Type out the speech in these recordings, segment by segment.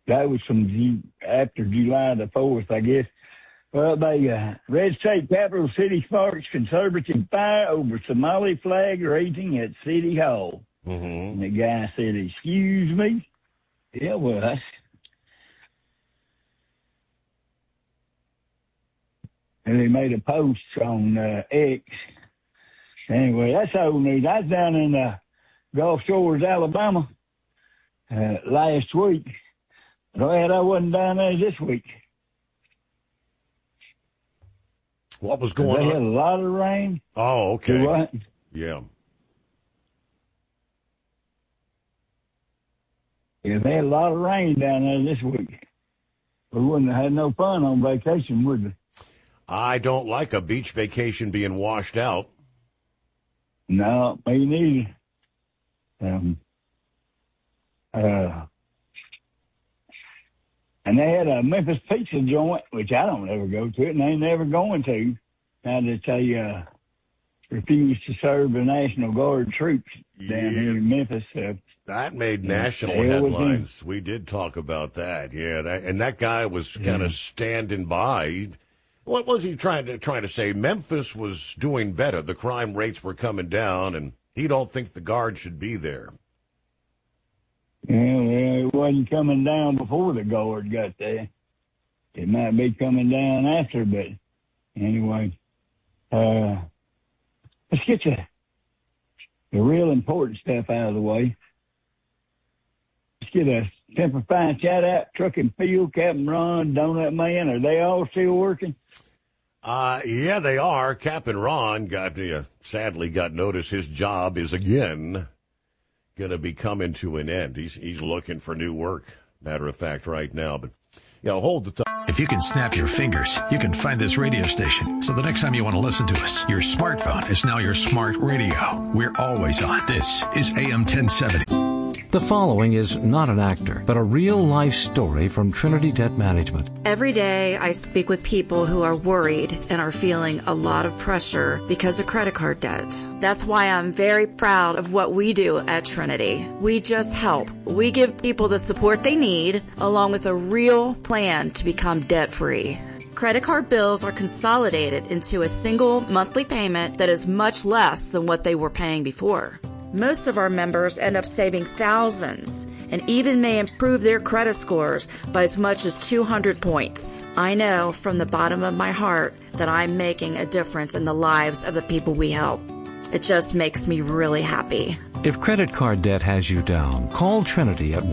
That was after July the 4th, I guess. Well, they Red State Capital City sparks conservative fire over Somali flag raising at City Hall. And the guy said, "Excuse me?" Yeah, well, and they made a post on X. Anyway, that's old news. I was down in Gulf Shores, Alabama, last week. Glad I wasn't down there this week. What was going on? They had a lot of rain. Oh, okay. What? Yeah. Yeah, they had a lot of rain down there this week. We wouldn't have had no fun on vacation, would we? I don't like a beach vacation being washed out. No, me neither. And they had a Memphis pizza joint, which I don't ever go to it, and they ain't never going to. Now that they refuse to serve the National Guard troops down here in Memphis. That made national headlines. We did talk about that. Yeah, that guy was kind of standing by. What was he trying to say? Memphis was doing better. The crime rates were coming down, and he don't think the Guard should be there. Yeah, it wasn't coming down before the Guard got there. It might be coming down after, but anyway, let's get the real important stuff out of the way. Let's get a Semper Fi shout out, Truck and Field, Captain Ron, Donut Man. Are they all still working? Yeah, they are. Captain Ron sadly got notice his job is again going to be coming to an end. He's looking for new work, matter of fact, right now. But, hold the thought. If you can snap your fingers, you can find this radio station. So the next time you want to listen to us, your smartphone is now your smart radio. We're always on. This is AM 1070. The following is not an actor, but a real-life story from Trinity Debt Management. Every day I speak with people who are worried and are feeling a lot of pressure because of credit card debt. That's why I'm very proud of what we do at Trinity. We just help. We give people the support they need, along with a real plan to become debt-free. Credit card bills are consolidated into a single monthly payment that is much less than what they were paying before. Most of our members end up saving thousands and even may improve their credit scores by as much as 200 points. I know from the bottom of my heart that I'm making a difference in the lives of the people we help. It just makes me really happy. If credit card debt has you down, call Trinity at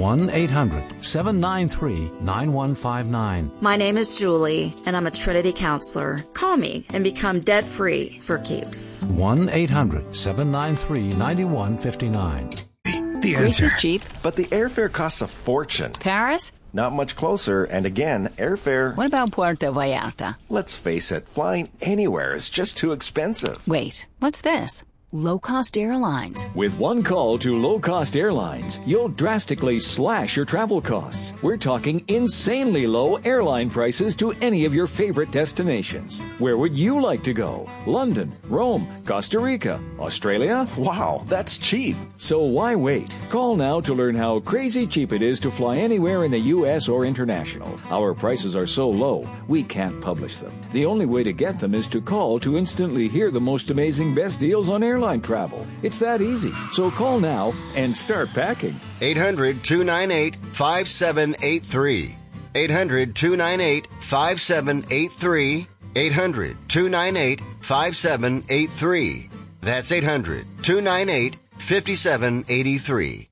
1-800-793-9159. My name is Julie, and I'm a Trinity counselor. Call me and become debt-free for keeps. 1-800-793-9159. The Greece answer. is cheap. But the airfare costs a fortune. Paris? Not much closer, and again, airfare... What about Puerto Vallarta? Let's face it, flying anywhere is just too expensive. Wait, what's this? Low-cost airlines. With one call to low-cost airlines, you'll drastically slash your travel costs. We're talking insanely low airline prices to any of your favorite destinations. Where would you like to go? London, Rome, Costa Rica, Australia? Wow, that's cheap. So why wait? Call now to learn how crazy cheap it is to fly anywhere in the U.S. or international. Our prices are so low, we can't publish them. The only way to get them is to call to instantly hear the most amazing best deals on airline travel. It's that easy. So call now and start packing. 800-298-5783. 800-298-5783. 800-298-5783. That's 800-298-5783.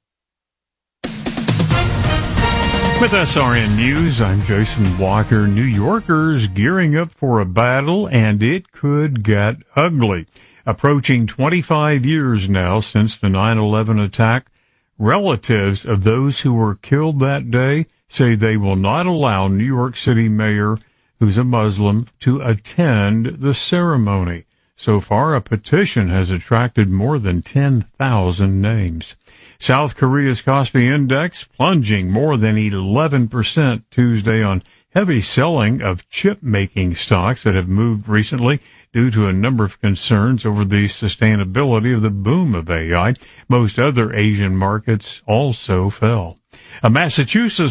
With SRN News, I'm Jason Walker. New Yorkers gearing up for a battle, and it could get ugly. Approaching 25 years now since the 9/11 attack, relatives of those who were killed that day say they will not allow New York City Mayor, who's a Muslim, to attend the ceremony. So far, a petition has attracted more than 10,000 names. South Korea's Kospi Index plunging more than 11% Tuesday on heavy selling of chip-making stocks that have moved recently due to a number of concerns over the sustainability of the boom of AI. Most other Asian markets also fell. A Massachusetts